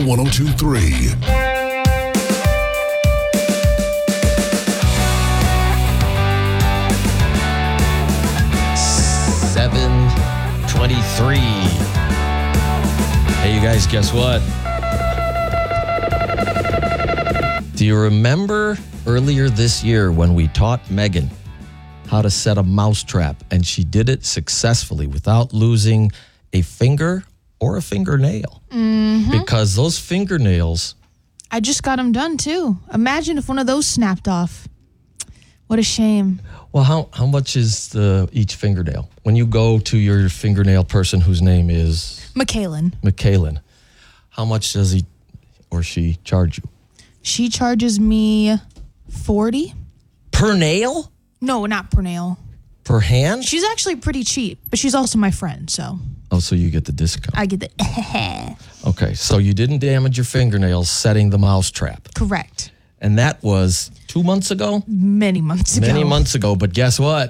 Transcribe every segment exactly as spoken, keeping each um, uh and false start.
one oh two point three. seven twenty-three. Hey, you guys, guess what? Do you remember earlier this year when we taught Megan how to set a mousetrap, and she did it successfully without losing a finger or a fingernail? Mm-hmm. Because those fingernails... I just got them done, too. Imagine if one of those snapped off. What a shame. Well, how, how much is the each fingernail? When you go to your fingernail person whose name is... McKaylin. McKaylin, how much does he or she charge you? She charges me forty dollars. Per nail? No, not per nail. Per hand? She's actually pretty cheap, but she's also my friend, so. Oh, so you get the discount. I get the Okay, so you didn't damage your fingernails setting the mousetrap. Correct. And that was two months ago? Many months ago. Many months ago, but guess what?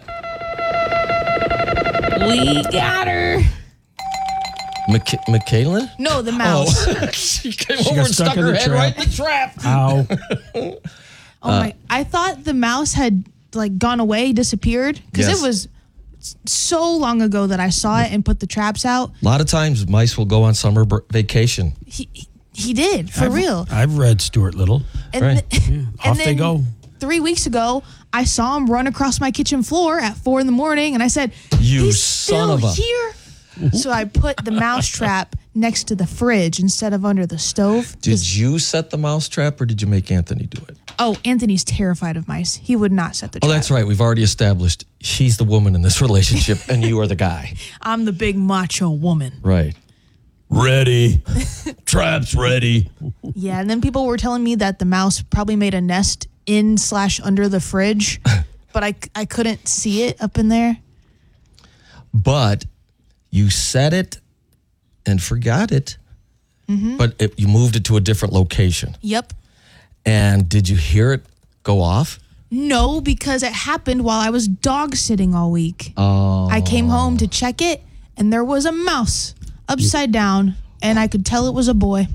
We got her. Mc- McKaylin? No, the mouse. Oh, she came She over got and stuck stuck in her the head trap. right in the trap. Ow. Oh my! I thought the mouse had like gone away, disappeared, because Yes. it was so long ago that I saw it and put the traps out. A lot of times mice will go on summer br- vacation. He he, he did for I've- real. I've read Stuart Little. And, Right. th- Yeah, and off they then go. Three weeks ago, I saw him run across my kitchen floor at four in the morning, and I said, You "He's son still of a-" here." So I put the mouse trap next to the fridge instead of under the stove. Did you set the mousetrap or did you make Anthony do it? Oh, Anthony's terrified of mice. He would not set the Oh, trap. that's right. We've already established she's the woman in this relationship and you are the guy. I'm the big macho woman. Right. Ready. Traps ready. Yeah, and then people were telling me that the mouse probably made a nest in slash under the fridge, but I, I couldn't see it up in there. But you set it and forgot it, but it, you moved it to a different location. Yep. And did you hear it go off? No, because it happened while I was dog sitting all week. Oh. I came home to check it, and there was a mouse upside down, and I could tell it was a boy.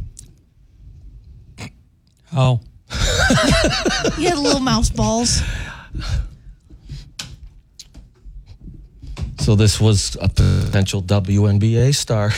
Oh. He had little mouse balls. So this was a potential W N B A star.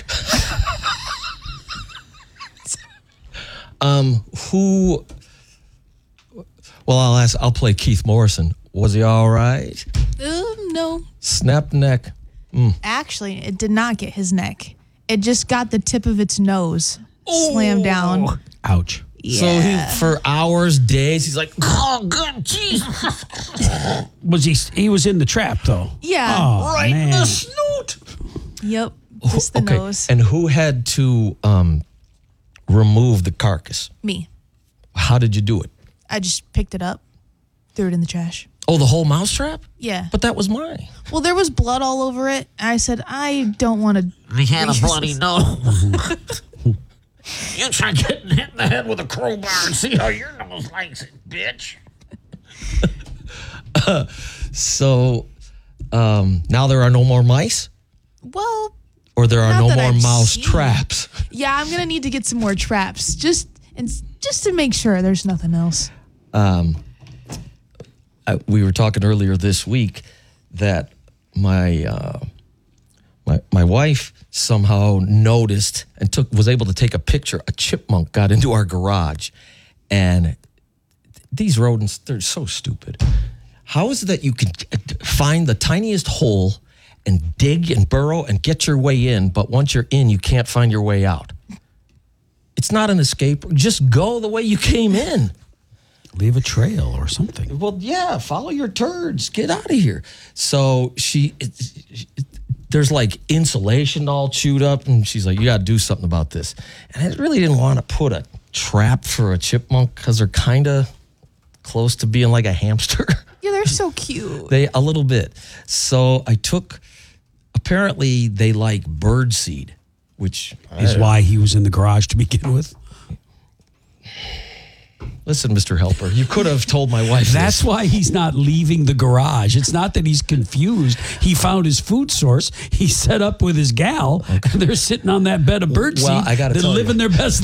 um, who? Well, I'll ask. I'll play Keith Morrison. Was he all right? Um, no. Snap neck. Actually, it did not get his neck. It just got the tip of its nose slammed down. Ouch. Yeah. So he, for hours, days, he's like, oh, good, Jesus. Was he? He was in the trap though. Yeah. Oh, Right in man. the snoot. Yep. Just the okay. nose. And who had to um, remove the carcass? Me. How did you do it? I just picked it up, threw it in the trash. Oh, the whole mousetrap? Yeah. But that was mine. Well, there was blood all over it. I said, I don't want to. He had a bloody nose. You try getting hit in the head with a crowbar and see how your nose likes it, bitch. uh, so um, now there are no more mice? Well, Or there are Not no that more I've mouse seen. traps? yeah, I'm gonna need to get some more traps, just and just to make sure there's nothing else. Um, I, we were talking earlier this week that my uh, my my wife somehow noticed and took was able to take a picture. A chipmunk got into our garage, and these rodents, they're so stupid. How is it that you can find the tiniest hole and dig and burrow and get your way in, but once you're in, you can't find your way out? It's not an escape. Just go the way you came in. Leave a trail or something. Well, yeah, follow your turds. Get out of here. So she, it, it, there's like insulation all chewed up, and she's like, you got to do something about this. And I really didn't want to put a trap for a chipmunk because they're kind of close to being like a hamster. Yeah, they're so cute. They a little bit. So I took, apparently they like bird seed, which Is why he was in the garage to begin with. Listen, Mister Helper, you could have told my wife That's this. why he's not leaving the garage. It's not that he's confused. He found his food source. He set up with his gal. Okay. They're sitting on that bed of birdseed. Well, I gotta They're tell you. living their best